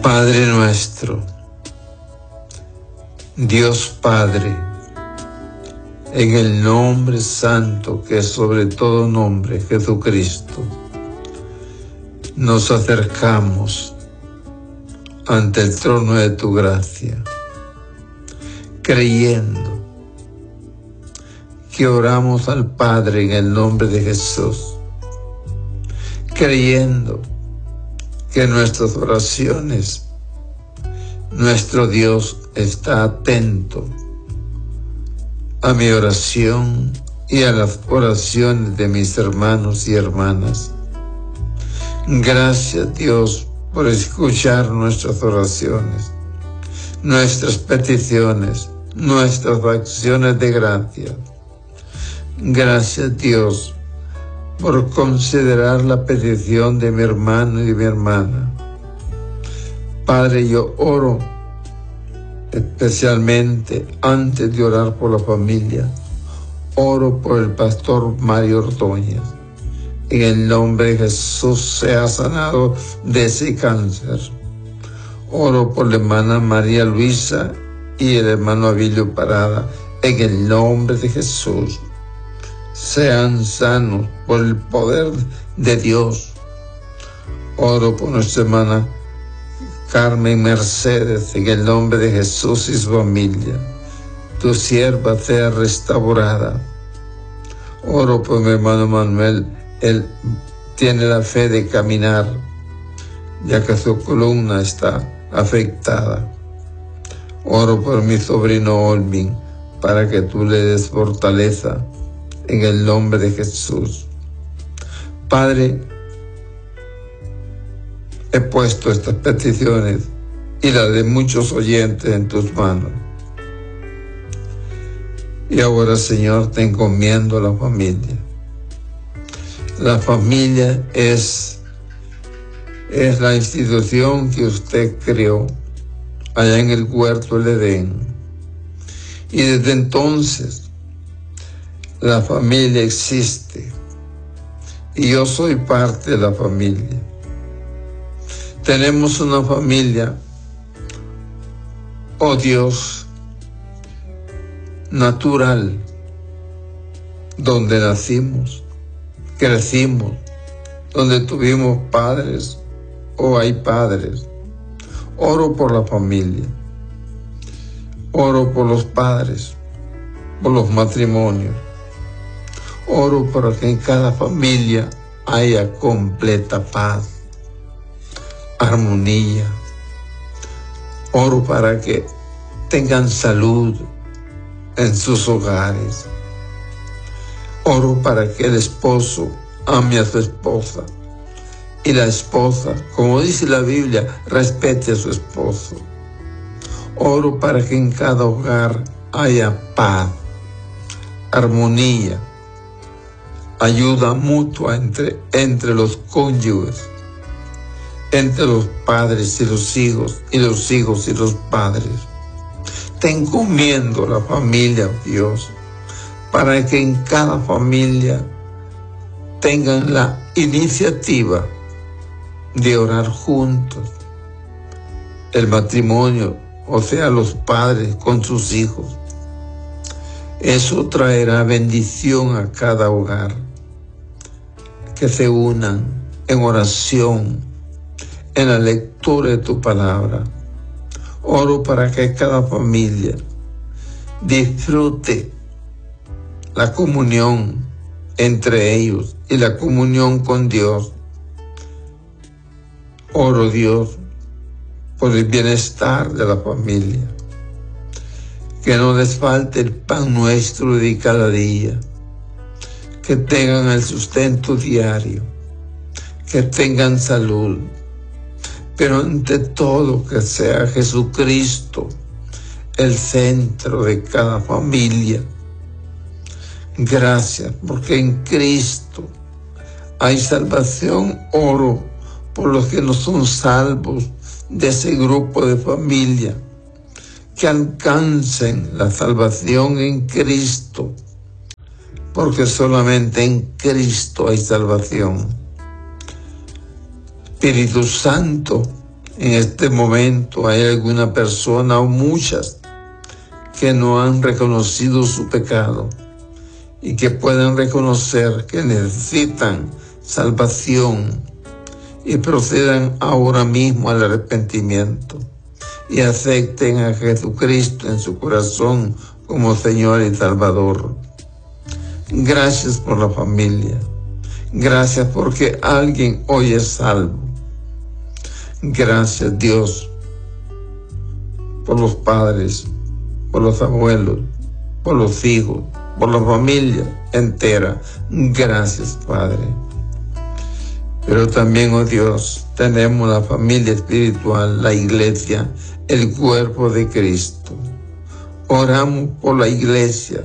Padre nuestro, Dios Padre, en el nombre santo que es sobre todo nombre, Jesucristo, nos acercamos ante el trono de tu gracia, creyendo que oramos al Padre en el nombre de Jesús, creyendo que nuestras oraciones, nuestro Dios está atento a mi oración y a las oraciones de mis hermanos y hermanas. Gracias, Dios, por escuchar nuestras oraciones, nuestras peticiones, nuestras acciones de gracia. Gracias, Dios, por considerar la petición de mi hermano y de mi hermana. Padre, yo oro especialmente antes de orar por la familia. Oro por el pastor Mario Ordóñez. En el nombre de Jesús sea sanado de ese cáncer. Oro por la hermana María Luisa y el hermano Abilio Parada. En el nombre de Jesús sean sanos por el poder de Dios. Oro por nuestra hermana Carmen Mercedes, en el nombre de Jesús y su familia. Tu sierva sea restaurada. Oro por mi hermano Manuel. Él tiene la fe de caminar, ya que su columna está afectada. Oro por mi sobrino Olvin, para que tú le des fortaleza, en el nombre de Jesús. Padre, he puesto estas peticiones y las de muchos oyentes en tus manos. Y ahora, Señor, te encomiendo a la familia. La familia es la institución que usted creó allá en el huerto del Edén. Y desde entonces la familia existe. Y yo soy parte de la familia. Tenemos una familia, oh Dios, natural, donde nacimos, crecimos, donde tuvimos padres o hay padres. Oro por la familia, oro por los padres, por los matrimonios. Oro para que en cada familia haya completa paz, armonía. Oro para que tengan salud en sus hogares. Oro para que el esposo ame a su esposa y la esposa, como dice la Biblia, respete a su esposo. Oro para que en cada hogar haya paz, armonía, ayuda mutua entre los cónyuges, entre los padres y los hijos y los padres. Te encomiendo la familia, Dios, para que en cada familia tengan la iniciativa de orar juntos. El matrimonio, o sea, los padres con sus hijos. Eso traerá bendición a cada hogar. Que se unan en oración, en la lectura de tu palabra. Oro para que cada familia disfrute la comunión entre ellos y la comunión con Dios. Oro, Dios, por el bienestar de la familia. Que no les falte el pan nuestro de cada día. Que tengan el sustento diario. Que tengan salud. Pero ante todo que sea Jesucristo el centro de cada familia. Gracias, porque en Cristo hay salvación. Oro por los que no son salvos de ese grupo de familia, que alcancen la salvación en Cristo, porque solamente en Cristo hay salvación. Espíritu Santo, en este momento hay alguna persona o muchas que no han reconocido su pecado y que pueden reconocer que necesitan salvación y procedan ahora mismo al arrepentimiento y acepten a Jesucristo en su corazón como Señor y Salvador. Gracias por la familia. Gracias porque alguien hoy es salvo. Gracias, Dios, por los padres, por los abuelos, por los hijos, por la familia entera. Gracias, Padre. Pero también, oh Dios, tenemos la familia espiritual, la iglesia, el cuerpo de Cristo. Oramos por la iglesia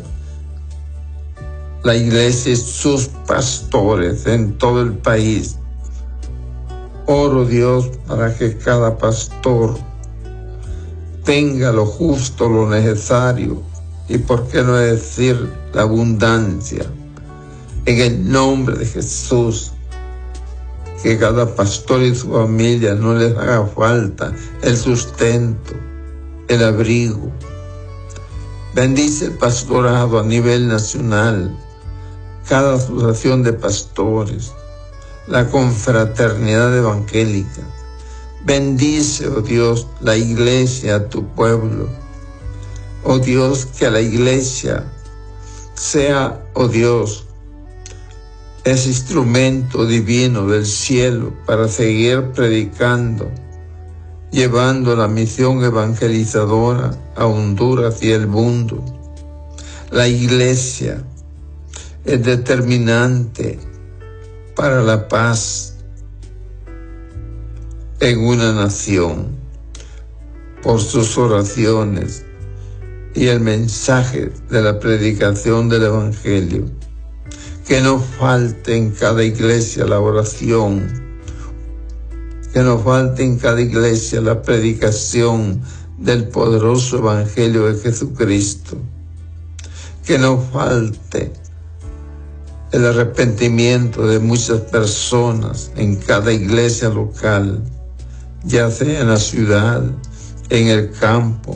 y sus pastores en todo el país. Oro, Dios, para que cada pastor tenga lo justo, lo necesario, y por qué no decir la abundancia. En el nombre de Jesús, que cada pastor y su familia no les haga falta el sustento, el abrigo. Bendice el pastorado a nivel nacional, cada asociación de pastores, la confraternidad evangélica. Bendice, oh Dios, la iglesia, tu pueblo. Oh Dios, que la iglesia sea, oh Dios, ese instrumento divino del cielo para seguir predicando, llevando la misión evangelizadora a Honduras y el mundo. La iglesia es determinante para la paz en una nación por sus oraciones y el mensaje de la predicación del Evangelio. Que no falte en cada iglesia la oración, que no falte en cada iglesia la predicación del poderoso Evangelio de Jesucristo, que no falte el arrepentimiento de muchas personas en cada iglesia local, ya sea en la ciudad, en el campo,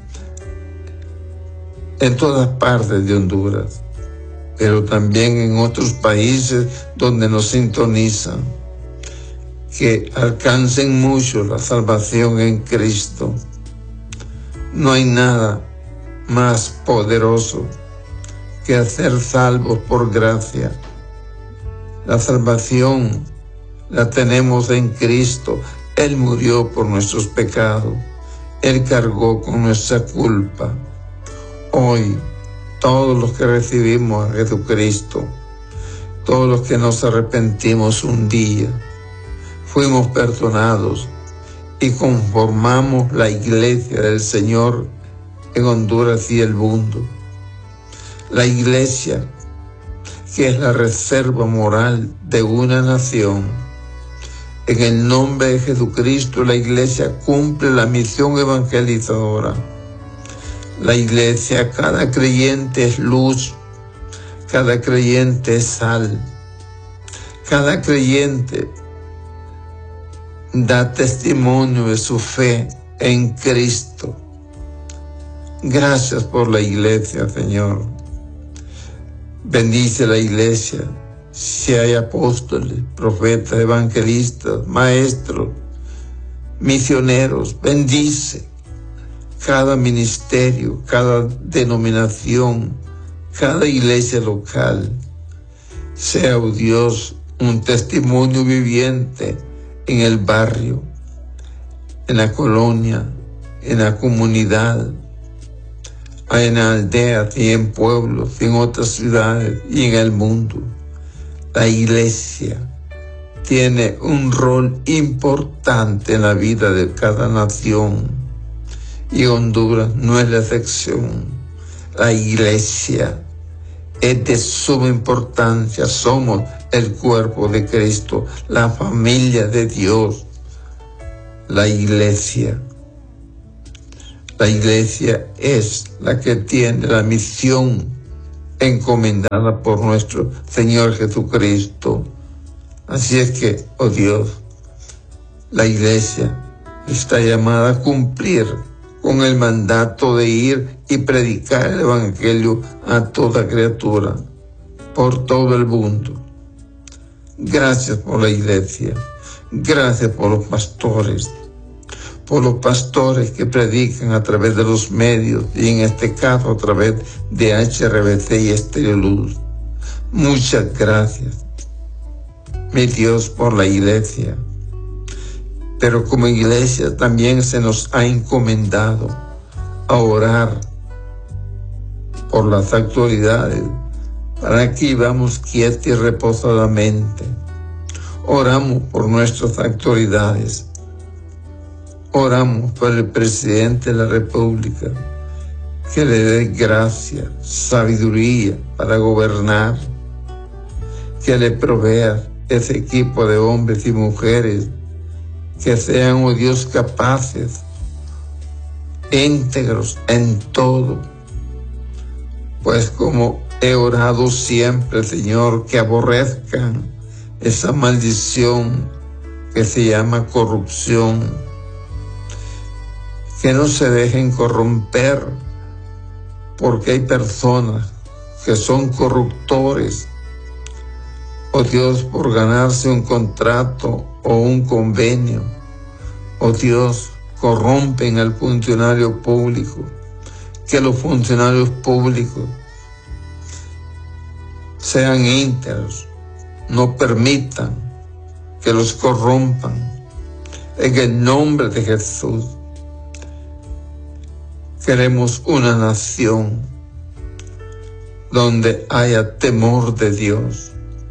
en todas partes de Honduras, pero también en otros países donde nos sintonizan, que alcancen mucho la salvación en Cristo. No hay nada más poderoso que hacer salvos por gracia. La salvación la tenemos en Cristo. Él murió por nuestros pecados. Él cargó con nuestra culpa. Hoy, todos los que recibimos a Jesucristo, todos los que nos arrepentimos un día, fuimos perdonados y conformamos la iglesia del Señor en Honduras y el mundo. La iglesia, que es la reserva moral de una nación. En el nombre de Jesucristo, la iglesia cumple la misión evangelizadora. La iglesia, cada creyente es luz, cada creyente es sal, cada creyente da testimonio de su fe en Cristo. Gracias por la iglesia, Señor. Bendice la iglesia, si hay apóstoles, profetas, evangelistas, maestros, misioneros. Bendice cada ministerio, cada denominación, cada iglesia local. Sea, oh Dios, un testimonio viviente en el barrio, en la colonia, en la comunidad, en aldeas y en pueblos, y en otras ciudades y en el mundo. La iglesia tiene un rol importante en la vida de cada nación, y Honduras no es la excepción. La iglesia es de suma importancia. Somos el cuerpo de Cristo, la familia de Dios. La iglesia es la que tiene la misión encomendada por nuestro Señor Jesucristo. Así es que, oh Dios, la iglesia está llamada a cumplir con el mandato de ir y predicar el Evangelio a toda criatura, por todo el mundo. Gracias por la iglesia, gracias por los pastores que predican a través de los medios y en este caso a través de HRBC y Estéreo Luz. Muchas gracias, mi Dios, por la iglesia. Pero como iglesia también se nos ha encomendado a orar por las autoridades para que vivamos quietos y reposadamente. Oramos por nuestras autoridades. Oramos por el presidente de la República, que le dé gracia, sabiduría para gobernar, que le provea ese equipo de hombres y mujeres que sean, oh Dios, capaces, íntegros en todo. Pues como he orado siempre, Señor, que aborrezcan esa maldición que se llama corrupción, que no se dejen corromper, porque hay personas que son corruptores, oh Dios, por ganarse un contrato o un convenio, oh Dios, corrompen al funcionario público. Que los funcionarios públicos sean íntegros, no permitan que los corrompan. En el nombre de Jesús, queremos una nación donde haya temor de Dios.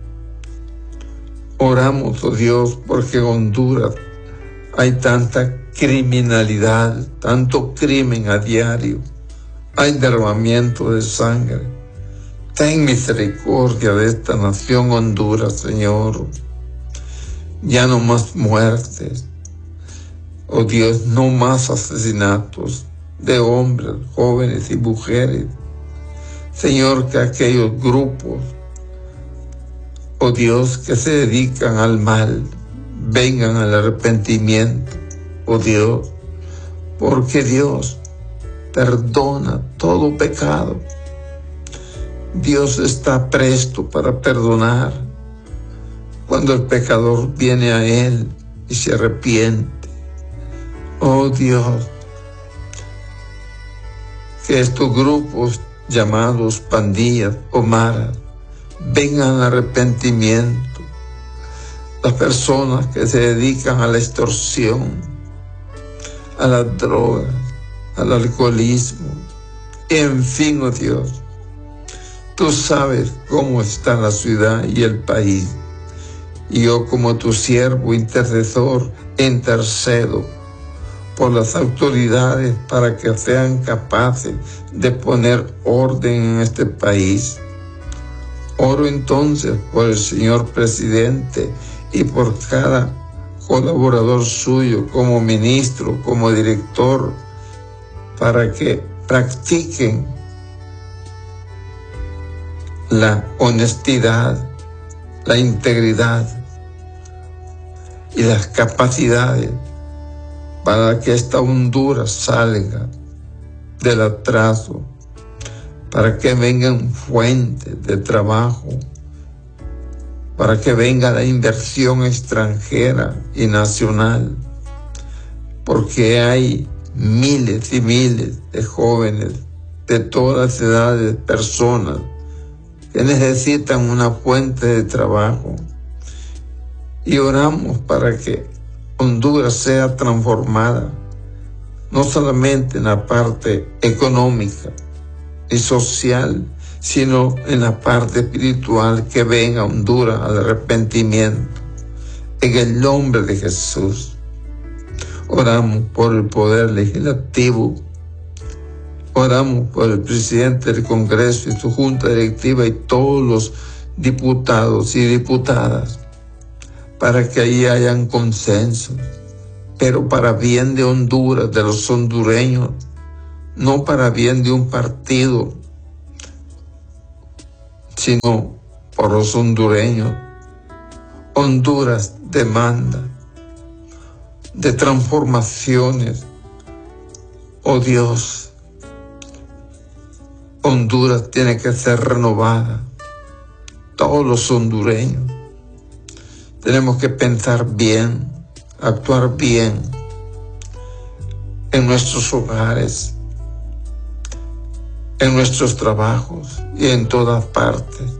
Oramos, oh Dios, porque en Honduras hay tanta criminalidad, tanto crimen a diario, hay derramamiento de sangre. Ten misericordia de esta nación Honduras, Señor. Ya no más muertes, oh Dios, no más asesinatos de hombres, jóvenes y mujeres. Señor, que aquellos grupos, oh Dios, que se dedican al mal, vengan al arrepentimiento, oh Dios, porque Dios perdona todo pecado. Dios está presto para perdonar cuando el pecador viene a Él y se arrepiente. Oh Dios, que estos grupos llamados pandillas o maras vengan al arrepentimiento. Las personas que se dedican a la extorsión, a las drogas, al alcoholismo, en fin, oh Dios, tú sabes cómo está la ciudad y el país. Y yo, como tu siervo intercesor, intercedo por las autoridades para que sean capaces de poner orden en este país. Oro entonces por el señor presidente y por cada colaborador suyo, como ministro, como director, para que practiquen la honestidad, la integridad y las capacidades para que esta Honduras salga del atraso, para que vengan fuentes de trabajo, para que venga la inversión extranjera y nacional, porque hay miles y miles de jóvenes de todas las edades, personas que necesitan una fuente de trabajo. Y oramos para que Honduras sea transformada, no solamente en la parte económica y social, sino en la parte espiritual, que venga Honduras al arrepentimiento. En el nombre de Jesús, oramos por el poder legislativo, oramos por el presidente del Congreso y su junta directiva y todos los diputados y diputadas, para que ahí hayan consenso, pero para bien de Honduras, de los hondureños, no para bien de un partido, sino por los hondureños. Honduras demanda de transformaciones. Oh Dios, Honduras tiene que ser renovada. Todos los hondureños tenemos que pensar bien, actuar bien en nuestros hogares, en nuestros trabajos y en todas partes.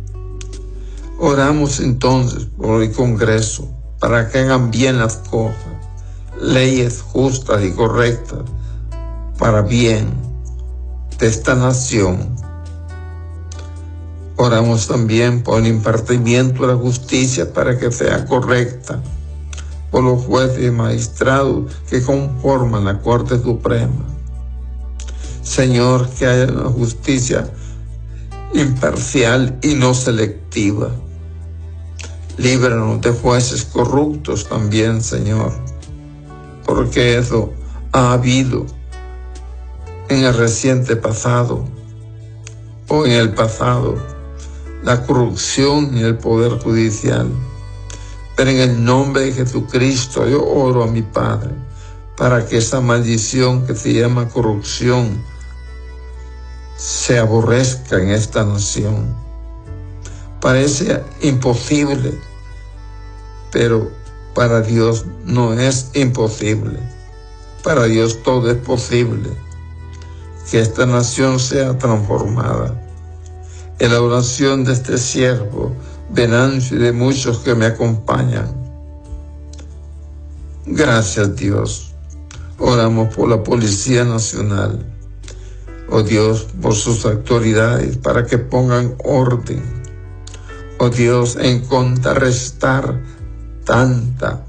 Oramos entonces por el Congreso para que hagan bien las cosas, leyes justas y correctas para bien de esta nación. Oramos también por el impartimiento de la justicia para que sea correcta, por los jueces y magistrados que conforman la Corte Suprema. Señor, que haya una justicia imparcial y no selectiva. Líbranos de jueces corruptos también, Señor, porque eso ha habido en el reciente pasado o en el pasado, la corrupción en el Poder Judicial. Pero en el nombre de Jesucristo yo oro a mi Padre para que esa maldición que se llama corrupción se aborrezca en esta nación. Parece imposible, pero para Dios no es imposible. Para Dios todo es posible. Que esta nación sea transformada. En la oración de este siervo, Venancio, y de muchos que me acompañan. Gracias, Dios. Oramos por la Policía Nacional. Oh Dios, por sus autoridades, para que pongan orden. Oh Dios, en contrarrestar tanta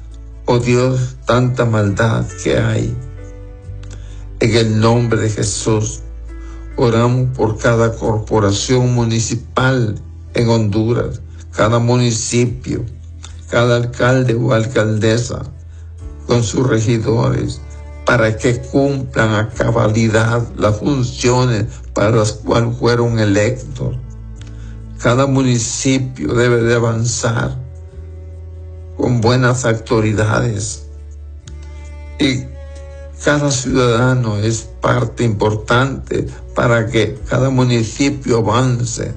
maldad que hay. En el nombre de Jesús, oramos por cada corporación municipal en Honduras, cada municipio, cada alcalde o alcaldesa con sus regidores, para que cumplan a cabalidad las funciones para las cuales fueron electos. Cada municipio debe de avanzar con buenas autoridades y cada ciudadano es parte importante para que cada municipio avance.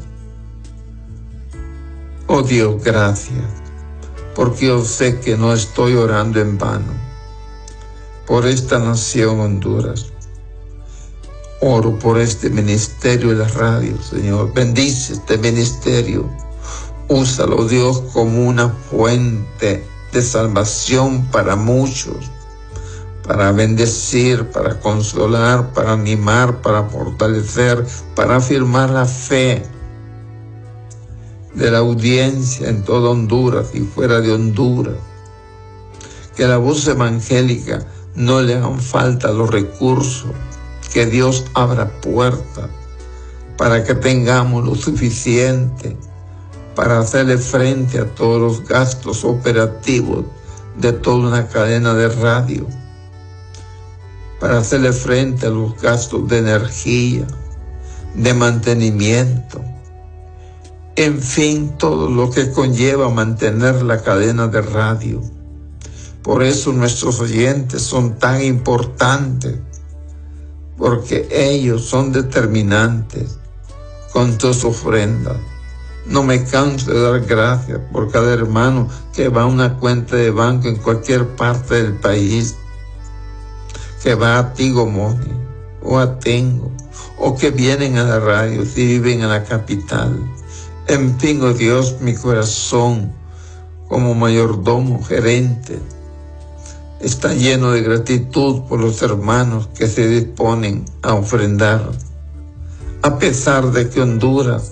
Oh Dios, gracias, porque yo sé que no estoy orando en vano por esta nación Honduras. Oro por este ministerio de la radio, Señor. Bendice este ministerio. Úsalo, Dios, como una fuente de salvación para muchos, para bendecir, para consolar, para animar, para fortalecer, para afirmar la fe de la audiencia en toda Honduras y fuera de Honduras. Que la voz evangélica no le hagan falta los recursos, que Dios abra puertas para que tengamos lo suficiente para hacerle frente a todos los gastos operativos de toda una cadena de radio, para hacerle frente a los gastos de energía, de mantenimiento, en fin, todo lo que conlleva mantener la cadena de radio. Por eso nuestros oyentes son tan importantes, porque ellos son determinantes con sus ofrendas. No me canso de dar gracias por cada hermano que va a una cuenta de banco en cualquier parte del país, que va a Tigo Money o a Tengo, o que vienen a la radio si viven en la capital. En fin, oh Dios, mi corazón como mayordomo, gerente, está lleno de gratitud por los hermanos que se disponen a ofrendar. A pesar de que Honduras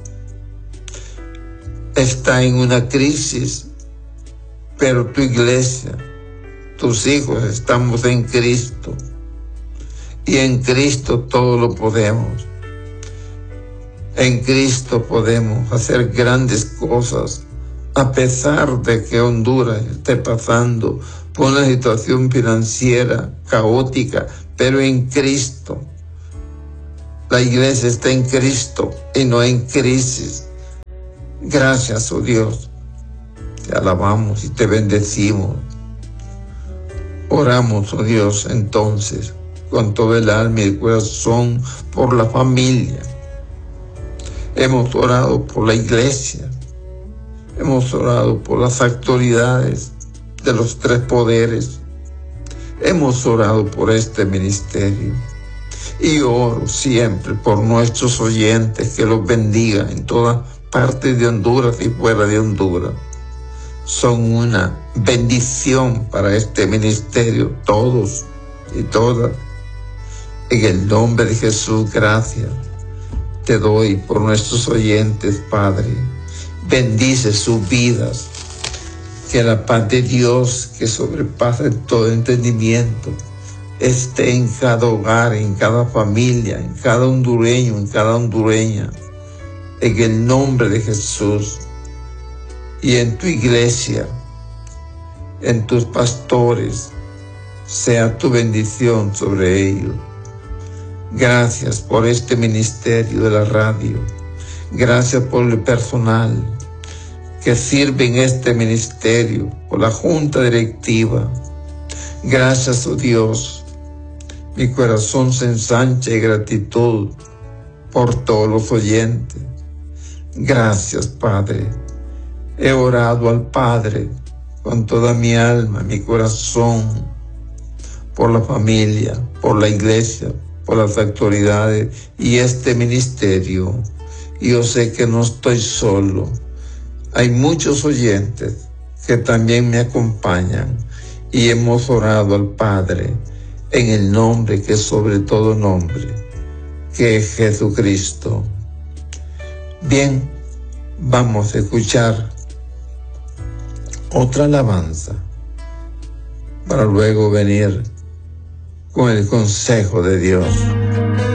está en una crisis, pero tu iglesia, tus hijos, estamos en Cristo. Y en Cristo todo lo podemos. En Cristo podemos hacer grandes cosas, a pesar de que Honduras esté pasando por una situación financiera caótica, pero en Cristo. La iglesia está en Cristo y no en crisis. Gracias, oh Dios. Te alabamos y te bendecimos. Oramos, oh Dios, entonces, con todo el alma y el corazón, por la familia. Hemos orado por la iglesia. Hemos orado por las autoridades de los tres poderes. Hemos orado por este ministerio. Y oro siempre por nuestros oyentes, que los bendiga en todas partes de Honduras y fuera de Honduras. Son una bendición para este ministerio, todos y todas. En el nombre de Jesús, gracias te doy por nuestros oyentes, Padre. Bendice sus vidas. Que la paz de Dios, que sobrepasa todo entendimiento, esté en cada hogar, en cada familia, en cada hondureño, en cada hondureña. En el nombre de Jesús. Y en tu iglesia, en tus pastores, sea tu bendición sobre ellos. Gracias por este ministerio de la radio. Gracias por el personal que sirve en este ministerio, por la junta directiva. Gracias, oh Dios. Mi corazón se ensancha de gratitud por todos los oyentes. Gracias, Padre. He orado al Padre con toda mi alma, mi corazón, por la familia, por la iglesia, por las autoridades y este ministerio. Y yo sé que no estoy solo. Hay muchos oyentes que también me acompañan y hemos orado al Padre en el nombre que es sobre todo nombre, que es Jesucristo. Bien, vamos a escuchar otra alabanza para luego venir con el consejo de Dios.